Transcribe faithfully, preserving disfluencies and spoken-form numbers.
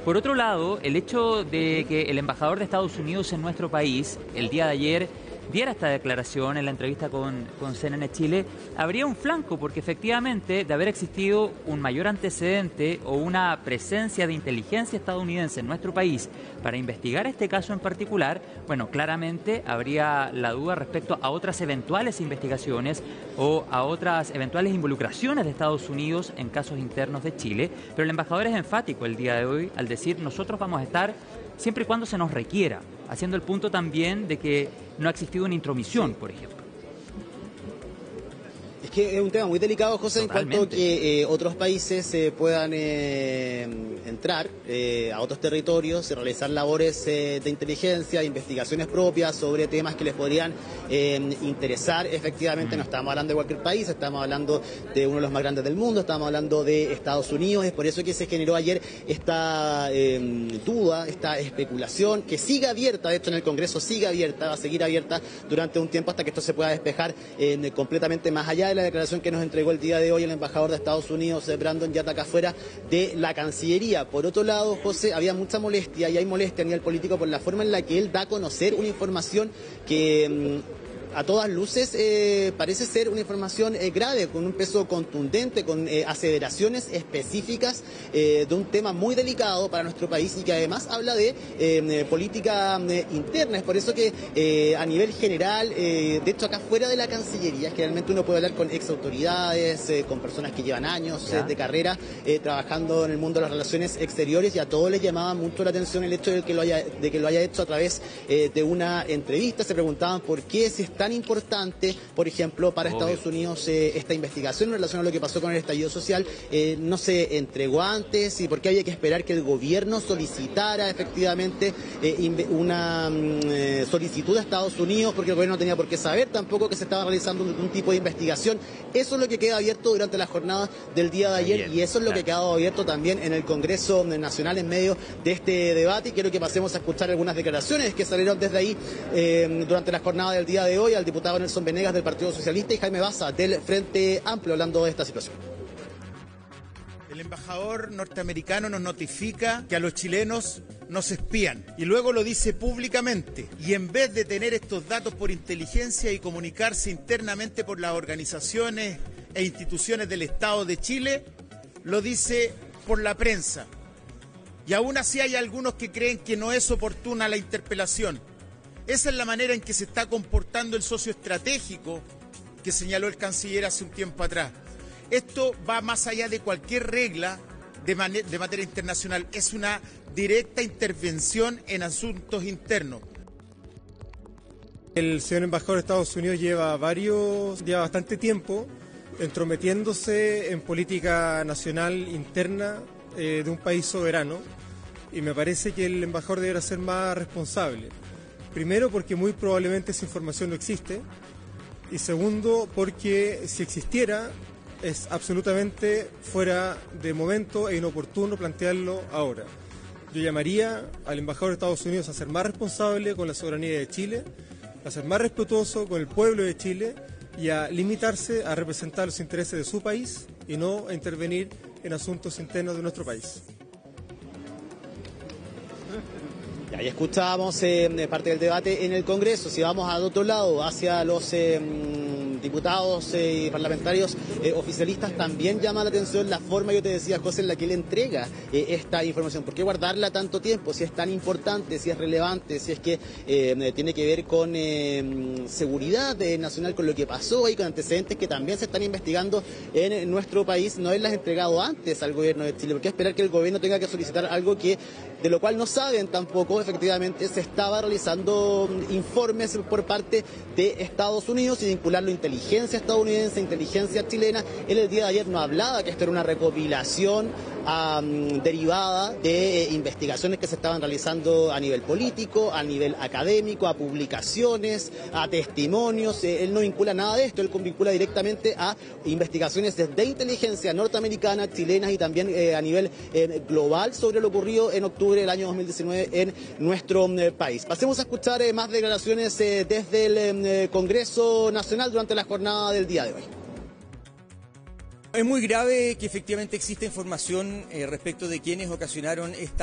Por otro lado, el hecho de que el embajador de Estados Unidos en nuestro país, el día de ayer, diera esta declaración en la entrevista con, con C N N Chile, habría un flanco, porque efectivamente, de haber existido un mayor antecedente o una presencia de inteligencia estadounidense en nuestro país para investigar este caso en particular, bueno, claramente habría la duda respecto a otras eventuales investigaciones o a otras eventuales involucraciones de Estados Unidos en casos internos de Chile, pero el embajador es enfático el día de hoy al decir: nosotros vamos a estar siempre y cuando se nos requiera, haciendo el punto también de que no ha existido una intromisión, por ejemplo. Es que es un tema muy delicado, José, Totalmente. en cuanto a que eh, otros países eh, puedan eh, entrar eh, a otros territorios y realizar labores eh, de inteligencia, investigaciones propias sobre temas que les podrían eh, interesar. Efectivamente, mm. no estamos hablando de cualquier país, estamos hablando de uno de los más grandes del mundo, estamos hablando de Estados Unidos. Es por eso que se generó ayer esta eh, duda, esta especulación, que sigue abierta, de hecho en el Congreso sigue abierta, va a seguir abierta durante un tiempo hasta que esto se pueda despejar eh, completamente, más allá de la declaración que nos entregó el día de hoy el embajador de Estados Unidos, Brandon Yatta, acá afuera de la Cancillería. Por otro lado, José, había mucha molestia y hay molestia a nivel político por la forma en la que él da a conocer una información que mmm, a todas luces eh, parece ser una información eh, grave, con un peso contundente, con eh, aseveraciones específicas eh, de un tema muy delicado para nuestro país y que además habla de eh, política eh, interna. Es por eso que eh, a nivel general, eh, de hecho acá fuera de la Cancillería, generalmente uno puede hablar con ex autoridades, eh, con personas que llevan años eh, de carrera eh, trabajando en el mundo de las relaciones exteriores, y a todos les llamaba mucho la atención el hecho de que lo haya, de que lo haya hecho a través eh, de una entrevista. Se preguntaban por qué si está tan importante, por ejemplo, para Obvio. Estados Unidos eh, esta investigación en relación a lo que pasó con el estallido social, eh, no se entregó antes, y por qué había que esperar que el gobierno solicitara efectivamente eh, una eh, solicitud a Estados Unidos, porque el gobierno no tenía por qué saber tampoco que se estaba realizando un, un tipo de investigación. Eso es lo que queda abierto durante la jornada del día de ayer, Bien, y eso es lo claro. que ha quedado abierto también en el Congreso Nacional en medio de este debate, y quiero que pasemos a escuchar algunas declaraciones que salieron desde ahí eh, durante la jornada del día de hoy, al diputado Nelson Venegas del Partido Socialista y Jaime Baza del Frente Amplio, hablando de esta situación. El embajador norteamericano nos notifica que a los chilenos nos espían y luego lo dice públicamente, y en vez de tener estos datos por inteligencia y comunicarse internamente por las organizaciones e instituciones del Estado de Chile, lo dice por la prensa. Y aún así hay algunos que creen que no es oportuna la interpelación. Esa es la manera en que se está comportando el socio estratégico que señaló el canciller hace un tiempo atrás. Esto va más allá de cualquier regla de, de materia internacional. Es una directa intervención en asuntos internos. El señor embajador de Estados Unidos lleva varios, lleva bastante tiempo entrometiéndose en política nacional interna eh, de un país soberano, y me parece que el embajador deberá ser más responsable. Primero, porque muy probablemente esa información no existe, y segundo, porque si existiera es absolutamente fuera de momento e inoportuno plantearlo ahora. Yo llamaría al embajador de Estados Unidos a ser más responsable con la soberanía de Chile, a ser más respetuoso con el pueblo de Chile y a limitarse a representar los intereses de su país y no a intervenir en asuntos internos de nuestro país. Ahí escuchábamos eh, parte del debate en el Congreso. Si vamos al otro lado, hacia los eh, diputados y eh, parlamentarios eh, oficialistas, también llama la atención la forma, yo te decía, José, en la que él entrega eh, esta información. ¿Por qué guardarla tanto tiempo? Si es tan importante, si es relevante, si es que eh, tiene que ver con eh, seguridad eh, nacional, con lo que pasó y con antecedentes que también se están investigando en, en nuestro país, no haberlas entregado antes al gobierno de Chile. ¿Por qué esperar que el gobierno tenga que solicitar algo que de lo cual no saben tampoco? Efectivamente, se estaba realizando informes por parte de Estados Unidos y vincularlo a inteligencia estadounidense, inteligencia chilena. Él el día de ayer no hablaba que esto era una recopilación um, derivada de eh, investigaciones que se estaban realizando a nivel político, a nivel académico, a publicaciones, a testimonios. Eh, él no vincula nada de esto, él vincula directamente a investigaciones de inteligencia norteamericana, chilenas y también eh, a nivel eh, global sobre lo ocurrido en octubre del año dos mil diecinueve en nuestro eh, país. Pasemos a escuchar eh, más declaraciones eh, desde el eh, Congreso Nacional durante la jornada del día de hoy. Es muy grave que efectivamente exista información eh, respecto de quienes ocasionaron esta